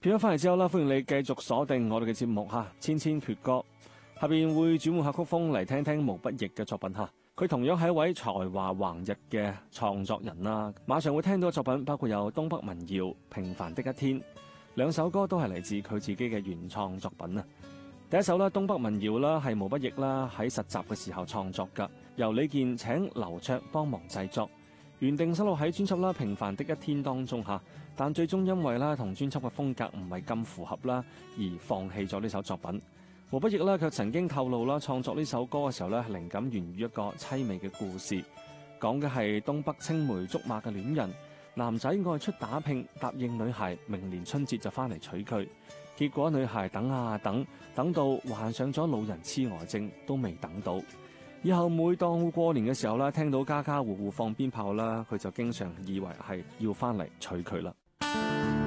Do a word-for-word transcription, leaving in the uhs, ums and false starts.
片咗翻嚟之後啦，歡迎你繼續鎖定我哋嘅節目吓，千千闕歌。下邊會轉換下曲風嚟聽聽毛不易嘅作品吓。佢同樣係一位才華橫溢嘅創作人啦。馬上會聽到嘅作品包括有東北民謠《平凡的一天》，兩首歌都係嚟自佢自己嘅原創作品啊。第一首啦，東北民謠啦，係毛不易啦喺實習嘅時候創作噶，由李健請劉卓幫忙製作，原定收錄喺專輯啦《平凡的一天》當中吓，但最終因為啦同專輯嘅風格唔係咁符合啦，而放棄咗呢首作品。毛不易啦卻曾經透露啦，創作呢首歌嘅時候咧，靈感源於一個淒美嘅故事，講嘅係東北青梅竹馬嘅戀人，男仔外出打拼，答應女孩明年春節就翻嚟娶佢，結果女孩等啊等，等到患上咗老人痴呆症都未等到。以後每當過年嘅時候啦，聽到家家戶戶放鞭炮啦，佢就經常以為係要翻嚟娶佢啦。